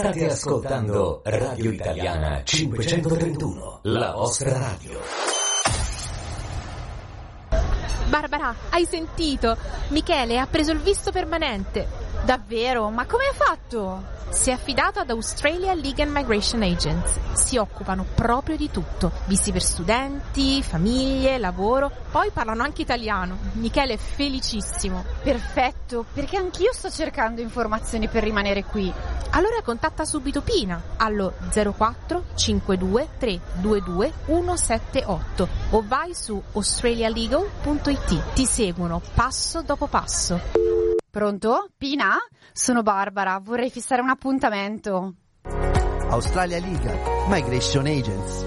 State ascoltando Radio Italiana 531, la vostra radio. Barbara, hai sentito? Michele ha preso il visto permanente. Davvero? Ma come ha fatto? Si è affidato ad Australia Legal Migration Agents. Si occupano proprio di tutto. Visti per studenti, famiglie, lavoro. Poi parlano anche italiano. Michele è felicissimo. Perfetto, perché anch'io sto cercando informazioni per rimanere qui. Allora contatta subito Pina allo 04 52 322 178 o vai su australialegal.it. Ti seguono passo dopo passo. Pronto? Pina? Sono Barbara, vorrei fissare un appuntamento. Australia Legal Migration Agents.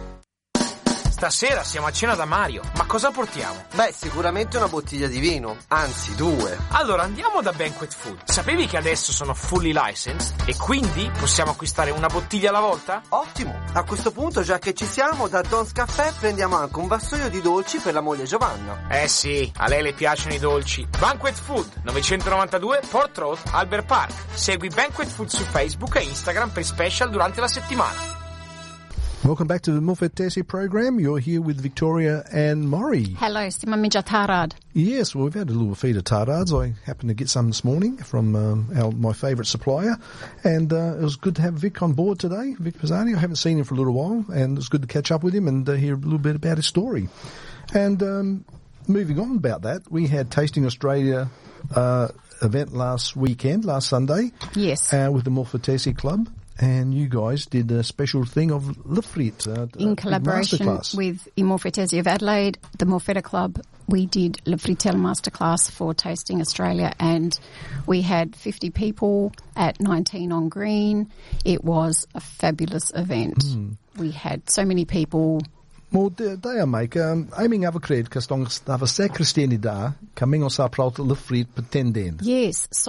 Stasera siamo a cena da Mario, ma cosa portiamo? Beh, sicuramente una bottiglia di vino, anzi 2. Allora andiamo da Banquet Food. Sapevi che adesso sono fully licensed e quindi possiamo acquistare una bottiglia alla volta? Ottimo! A questo punto, già che ci siamo, da Don's Caffè prendiamo anche un vassoio di dolci per la moglie Giovanna. Eh sì, a lei le piacciono i dolci. Banquet Food, 992 Port Road, Albert Park. Segui Banquet Food su Facebook e Instagram per special durante la settimana. Welcome back to the Mulfet Tesi program. You're here with Victoria and Maury. Hello, Simamija Tarad. Yes, well, we've had a little feed of tartards. I happened to get some this morning from my favourite supplier, and it was good to have Vic on board today, Vic Pizzani. I haven't seen him for a little while, and it was good to catch up with him and hear a little bit about his story. And moving on about that, we had Tasting Australia event last Sunday. Yes. With the Mulfet Tesi Club. And you guys did a special thing of Lifrit. In collaboration with Morfetesi of Adelaide, the Morfetta Club, we did Lifritel Masterclass for Tasting Australia, and we had 50 people at 19 on Green. It was a fabulous event. We had so many people. Well, det är mycket. Aiming avkred kastongs av säkerhetsständig där coming oss att prata Lifrit på tenden. Yes, so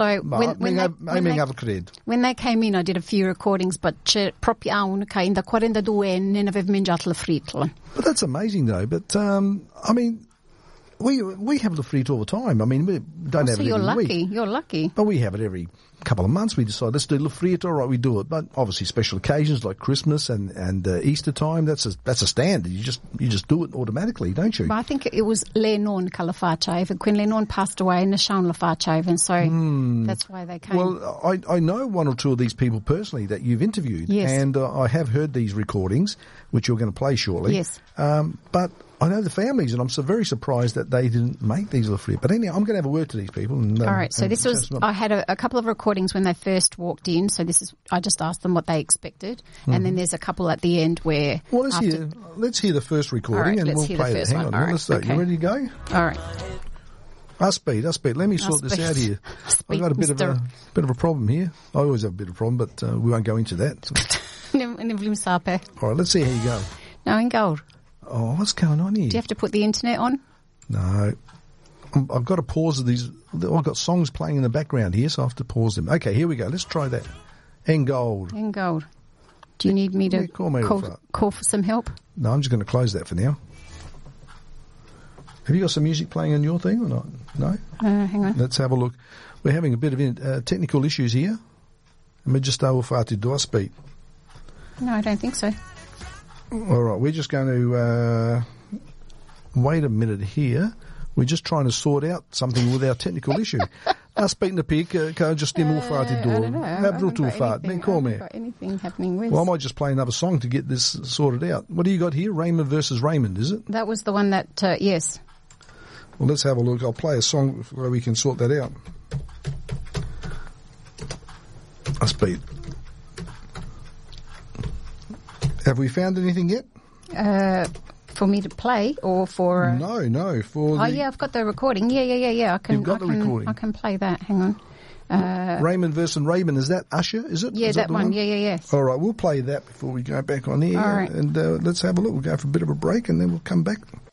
when they came in, I did a few recordings, but proprio unica in the 42 non avevo mangiato Lifrit. But that's amazing, though. But I mean, we have Lifrit all the time. I mean, we don't have it every week. You're lucky. But we have it every couple of months. We decide, let's do Lifrit. All right, we do it. But obviously special occasions like Christmas and Easter time, that's a standard. You just do it automatically, don't you? But I think it was Lennon Kalafachev. When Lennon passed away, Nishan Lafachev, and so that's why they came. Well, I know one or two of these people personally that you've interviewed. Yes. And I have heard these recordings, which you're going to play shortly. Yes. But I know the families, and I'm so very surprised that they didn't make these Lifrit. But anyhow, I'm going to have a word to these people. And, all right. So this was, I had a couple of recordings when they first walked in. So I just asked them what they expected. And then there's a couple at the end where. Well, let's hear the first recording, and we'll play it. Hang on. Right, let's start. okay. You ready to go? All right. Speed. Let me sort this out here. I've got a bit of a problem here. I always have a bit of a problem, but we won't go into that. All right, let's see how you go. No, in gold. Oh, what's going on here? Do you have to put the internet on? No. I've got to pause these. I've got songs playing in the background here, so I have to pause them. Okay, here we go. Let's try that. In gold. In gold. Do you need me to call for some help? No, I'm just going to close that for now. Have you got some music playing on your thing or not? No? Hang on. Let's have a look. We're having a bit of technical issues here. Let me just speed. No, I don't think so. All right, we're just going to wait a minute here. We're just trying to sort out something with our technical issue. Speaking to Pig, kan jag just stämma fart i door? Got anything happening with? Well, I might just play another song to get this sorted out. What do you got here? Raymond versus Raymond, is it? That was the one that, yes. Well, let's have a look. I'll play a song where we can sort that out. Speed. Have we found anything yet? For me to play or for... No, for Oh, yeah, I've got the recording. Yeah. You've got the recording. I can play that. Hang on. Raymond versus Raymond, is that Usher, is it? Yeah, is that one. Yeah. All right, we'll play that before we go back on here. All right. And let's have a look. We'll go for a bit of a break and then we'll come back.